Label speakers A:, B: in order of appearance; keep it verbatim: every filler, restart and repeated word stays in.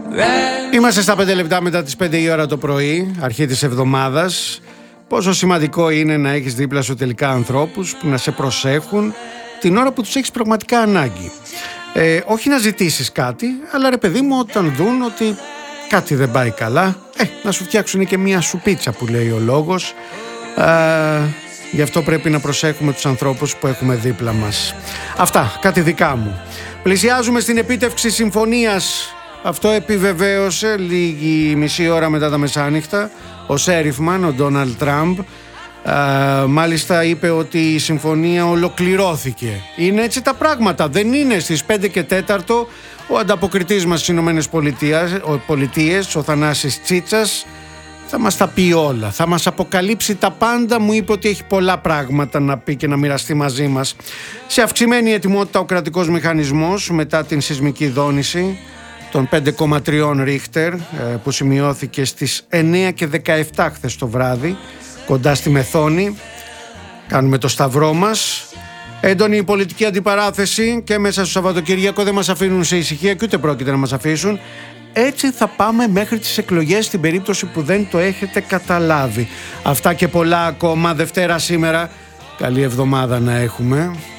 A: Είμαστε στα πέντε λεπτά μετά τις πέντε η ώρα το πρωί, αρχή της εβδομάδας. Πόσο σημαντικό είναι να έχεις δίπλα σου τελικά ανθρώπους που να σε προσέχουν την ώρα που τους έχεις πραγματικά ανάγκη. Ε, όχι να ζητήσεις κάτι, αλλά ρε παιδί μου, όταν δουν ότι κάτι δεν πάει καλά, ε, να σου φτιάξουν και μια σουπίτσα που λέει ο λόγος. Ε, γι' αυτό πρέπει να προσέχουμε τους ανθρώπους που έχουμε δίπλα μας. Αυτά, κάτι δικά μου. Πλησιάζουμε στην επίτευξη συμφωνίας. Αυτό επιβεβαίωσε λίγη μισή ώρα μετά τα μεσάνυχτα ο Σέριφμαν, ο Ντόναλντ Τραμπ. Uh, μάλιστα είπε ότι η συμφωνία ολοκληρώθηκε. Είναι έτσι τα πράγματα, δεν είναι? Στις πέντε και τέταρτο ο ανταποκριτής μας στις Ηνωμένες Πολιτείες, ο Θανάσης Τσίτσας, θα μας τα πει όλα, θα μας αποκαλύψει τα πάντα. Μου είπε ότι έχει πολλά πράγματα να πει και να μοιραστεί μαζί μας. Σε αυξημένη ετοιμότητα ο κρατικός μηχανισμός μετά την σεισμική δόνηση των πέντε κόμμα τρία Ρίχτερ που σημειώθηκε στις εννέα και δεκαεπτά χθες το βράδυ κοντά στη Μεθόνη. Κάνουμε το σταυρό μας. Έντονη η πολιτική αντιπαράθεση και μέσα στο Σαββατοκύριακο δεν μας αφήνουν σε ησυχία και ούτε πρόκειται να μας αφήσουν. Έτσι θα πάμε μέχρι τις εκλογές στην περίπτωση που δεν το έχετε καταλάβει. Αυτά και πολλά ακόμα. Δευτέρα σήμερα. Καλή εβδομάδα να έχουμε.